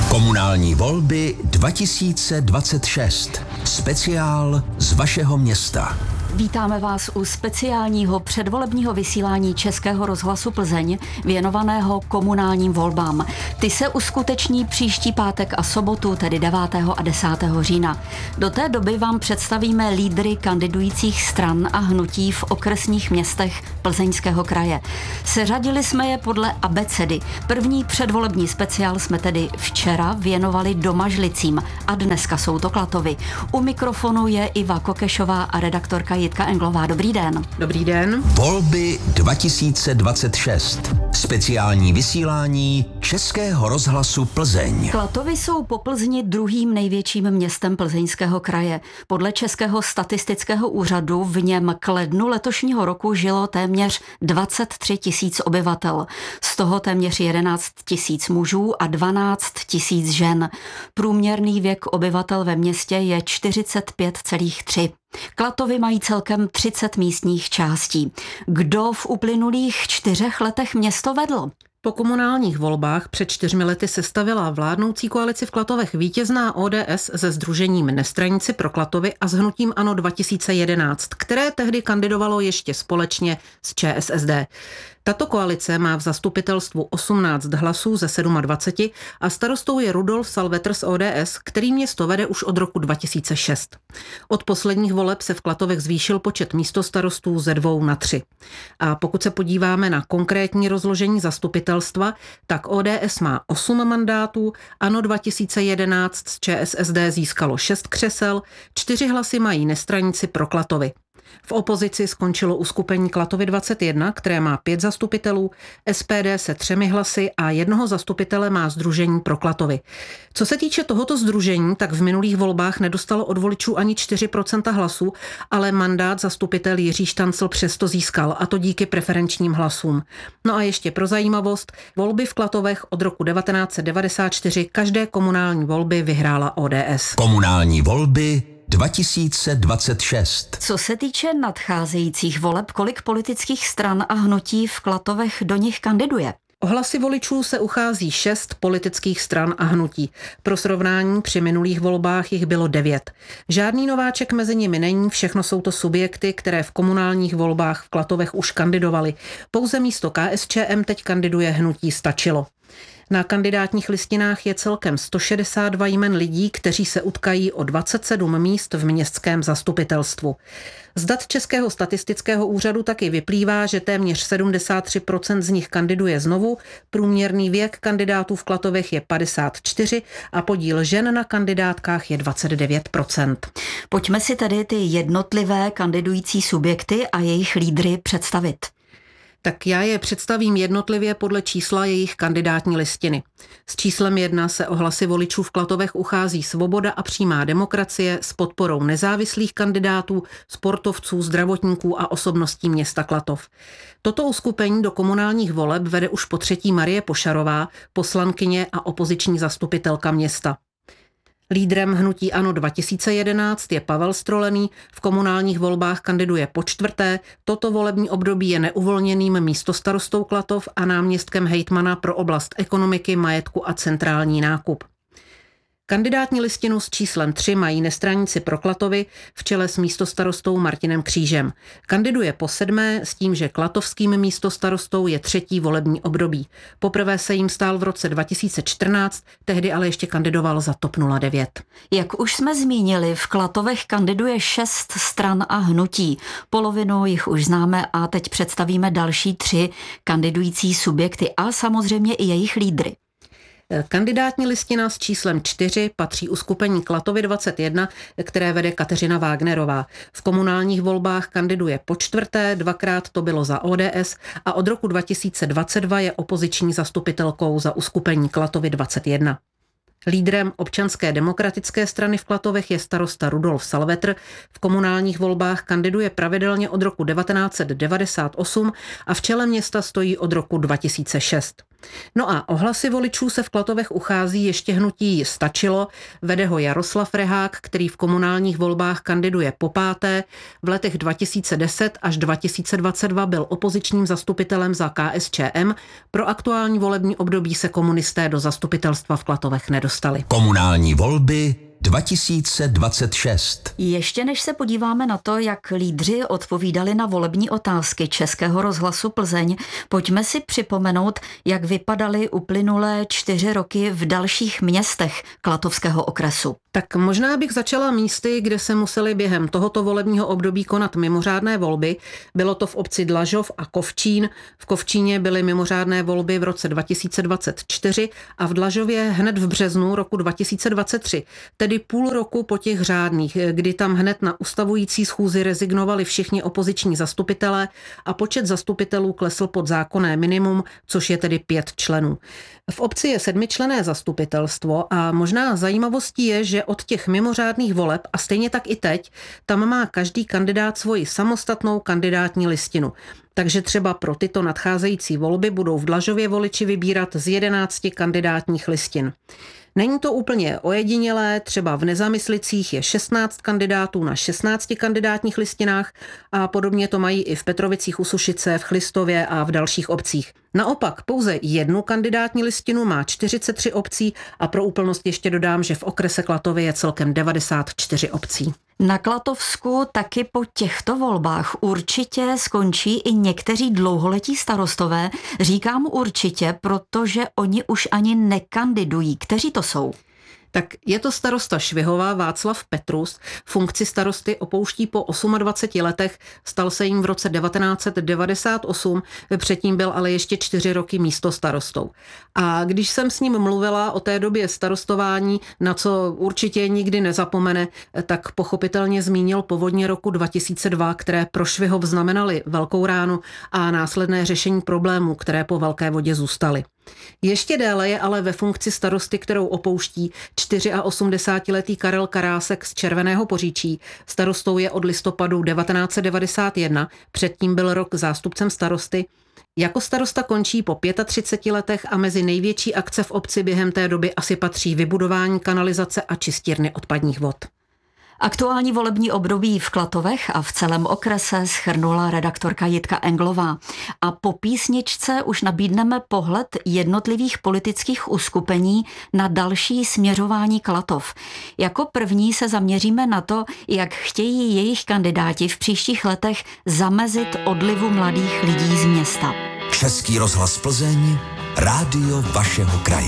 Komunální volby 2026. Speciál z vašeho města. Vítáme vás u speciálního předvolebního vysílání Českého rozhlasu Plzeň věnovaného komunálním volbám. Ty se uskuteční příští pátek a sobotu, tedy 9. a 10. října. Do té doby vám představíme lídry kandidujících stran a hnutí v okresních městech Plzeňského kraje. Seřadili jsme je podle abecedy. První předvolební speciál jsme tedy včera věnovali Domažlicím a dneska jsou to Klatovy. U mikrofonu je Iva Kokešová a redaktorka Jitka Englová. Dobrý den. Dobrý den. Volby 2026. Speciální vysílání Českého rozhlasu Plzeň. Klatovy jsou po Plzni druhým největším městem Plzeňského kraje. Podle Českého statistického úřadu v něm k lednu letošního roku žilo téměř 23 000 obyvatel. Z toho téměř 11 000 mužů a 12 000 žen. Průměrný věk obyvatel ve městě je 45,3. Klatovy mají celkem 30 místních částí. Kdo v uplynulých 4 letech město vedl? Po komunálních volbách před 4 lety sestavila vládnoucí koalici v Klatovech vítězná ODS se sdružením Nestranici pro Klatovy a s hnutím ANO 2011, které tehdy kandidovalo ještě společně s ČSSD. Tato koalice má v zastupitelstvu 18 hlasů ze 27 a starostou je Rudolf Salvetr z ODS, který město vede už od roku 2006. Od posledních voleb se v Klatovech zvýšil počet místostarostů ze 2 na 3. A pokud se podíváme na konkrétní rozložení zastupitelstva, tak ODS má 8 mandátů, ANO 2011 z ČSSD získalo 6 křesel, 4 hlasy mají Nestranici pro Klatovy. V opozici skončilo uskupení Klatovy 21, které má 5 zastupitelů, SPD se 3 hlasy a 1 zastupitele má sdružení pro Klatovy. Co se týče tohoto sdružení, tak v minulých volbách nedostalo od voličů ani 4% hlasů, ale mandát zastupitel Jiří Štancl přesto získal, a to díky preferenčním hlasům. No a ještě pro zajímavost, volby v Klatovech od roku 1994 každé komunální volby vyhrála ODS. Komunální volby 2026. Co se týče nadcházejících voleb, kolik politických stran a hnutí v Klatovech do nich kandiduje? O hlasy voličů se uchází 6 politických stran a hnutí. Pro srovnání při minulých volbách jich bylo 9. Žádný nováček mezi nimi není, všechno jsou to subjekty, které v komunálních volbách v Klatovech už kandidovali. Pouze místo KSČM teď kandiduje hnutí Stačilo. Na kandidátních listinách je celkem 162 jmen lidí, kteří se utkají o 27 míst v městském zastupitelstvu. Z dat Českého statistického úřadu taky vyplývá, že téměř 73% z nich kandiduje znovu, průměrný věk kandidátů v Klatovech je 54 a podíl žen na kandidátkách je 29%. Pojďme si tedy ty jednotlivé kandidující subjekty a jejich lídry představit. Tak já je představím jednotlivě podle čísla jejich kandidátní listiny. S číslem 1 se o hlasy voličů v Klatovech uchází Svoboda a přímá demokracie s podporou nezávislých kandidátů, sportovců, zdravotníků a osobností města Klatov. Toto uskupení do komunálních voleb vede už po 3. Marie Pošarová, poslankyně a opoziční zastupitelka města. Lídrem hnutí ANO 2011 je Pavel Strolený, v komunálních volbách kandiduje po 4. Toto volební období je neuvolněným místostarostou Klatov a náměstkem hejtmana pro oblast ekonomiky, majetku a centrální nákup. Kandidátní listinu s číslem 3 mají Nestranici pro Klatovy v čele s místostarostou Martinem Křížem. Kandiduje po 7. s tím, že klatovským místostarostou je 3. volební období. Poprvé se jim stál v roce 2014, tehdy ale ještě kandidoval za TOP 09. Jak už jsme zmínili, v Klatovech kandiduje 6 stran a hnutí. Polovinu jich už známe a teď představíme další 3 kandidující subjekty a samozřejmě i jejich lídry. Kandidátní listina s číslem 4 patří uskupení Klatovy 21, které vede Kateřina Wagnerová. V komunálních volbách kandiduje po 4., 2krát to bylo za ODS a od roku 2022 je opoziční zastupitelkou za uskupení Klatovy 21. Lídrem Občanské demokratické strany v Klatovech je starosta Rudolf Salvetr. V komunálních volbách kandiduje pravidelně od roku 1998 a v čele města stojí od roku 2006. No a o hlasy voličů se v Klatovech uchází ještě hnutí Stačilo, vede ho Jaroslav Rehák, který v komunálních volbách kandiduje popáté. V letech 2010 až 2022 byl opozičním zastupitelem za KSČM. Pro aktuální volební období se komunisté do zastupitelstva v Klatovech nedostali. Komunální volby 2026. Ještě než se podíváme na to, jak lídři odpovídali na volební otázky Českého rozhlasu Plzeň, pojďme si připomenout, jak vypadaly uplynulé 4 roky v dalších městech Klatovského okresu. Tak možná bych začala místy, kde se museli během tohoto volebního období konat mimořádné volby. Bylo to v obci Dlažov a Kovčín. V Kovčíně byly mimořádné volby v roce 2024 a v Dlažově hned v březnu roku 2023, tedy půl roku po těch řádných, kdy tam hned na ustavující schůzi rezignovali všichni opoziční zastupitelé a počet zastupitelů klesl pod zákonné minimum, což je tedy 5 členů. V obci je 7členné zastupitelstvo a možná zajímavostí je, že od těch mimořádných voleb a stejně tak i teď, tam má každý kandidát svoji samostatnou kandidátní listinu. Takže třeba pro tyto nadcházející volby budou v Dlažově voliči vybírat z 11 kandidátních listin. Není to úplně ojedinělé, třeba v Nezamyslicích je 16 kandidátů na 16 kandidátních listinách a podobně to mají i v Petrovicích u Sušice, v Chlistově a v dalších obcích. Naopak pouze jednu kandidátní listinu má 43 obcí a pro úplnost ještě dodám, že v okrese Klatovy je celkem 94 obcí. Na Klatovsku taky po těchto volbách určitě skončí i někteří dlouholetí starostové. Říkám určitě, protože oni už ani nekandidují. Kteří to jsou? Tak je to starosta Švihova Václav Petrus. Funkci starosty opouští po 28 letech, stal se jim v roce 1998, předtím byl ale ještě 4 roky místostarostou. A když jsem s ním mluvila o té době starostování, na co určitě nikdy nezapomene, tak pochopitelně zmínil povodně roku 2002, které pro Švihov znamenaly velkou ránu a následné řešení problémů, které po velké vodě zůstaly. Ještě déle je ale ve funkci starosty, kterou opouští 84letý Karel Karásek z Červeného Poříčí. Starostou je od listopadu 1991, předtím byl rok zástupcem starosty. Jako starosta končí po 35 letech a mezi největší akce v obci během té doby asi patří vybudování kanalizace a čistírny odpadních vod. Aktuální volební období v Klatovech a v celém okrese shrnula redaktorka Jitka Englová. A po písničce už nabídneme pohled jednotlivých politických uskupení na další směřování Klatov. Jako první se zaměříme na to, jak chtějí jejich kandidáti v příštích letech zamezit odlivu mladých lidí z města. Český rozhlas Plzeň, rádio vašeho kraje.